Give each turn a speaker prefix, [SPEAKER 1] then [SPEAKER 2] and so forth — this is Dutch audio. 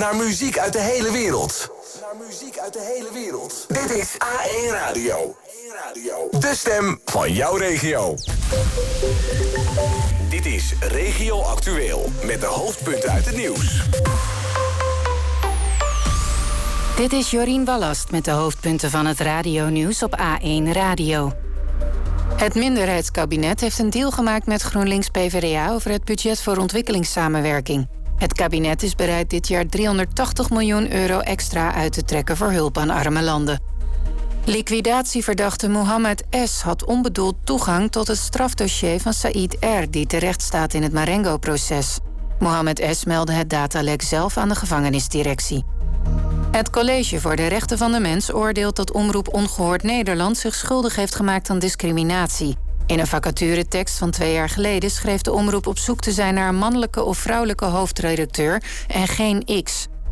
[SPEAKER 1] naar muziek uit de hele wereld. Dit is A1 Radio. De stem van jouw regio. Dit is Regio Actueel met de hoofdpunten uit het nieuws.
[SPEAKER 2] Dit is Jorien Wallast met de hoofdpunten van het radionieuws op A1 Radio. Het minderheidskabinet heeft een deal gemaakt met GroenLinks-PVDA over het budget voor ontwikkelingssamenwerking. Het kabinet is bereid dit jaar 380 miljoen euro extra uit te trekken voor hulp aan arme landen. Liquidatieverdachte Mohammed S. had onbedoeld toegang tot het strafdossier van Said R., die terecht staat in het Marengo-proces. Mohammed S. meldde het datalek zelf aan de gevangenisdirectie. Het College voor de Rechten van de Mens oordeelt dat Omroep Ongehoord Nederland zich schuldig heeft gemaakt aan discriminatie. In een vacaturetekst van 2 jaar geleden schreef de omroep op zoek te zijn naar een mannelijke of vrouwelijke hoofdredacteur en geen X.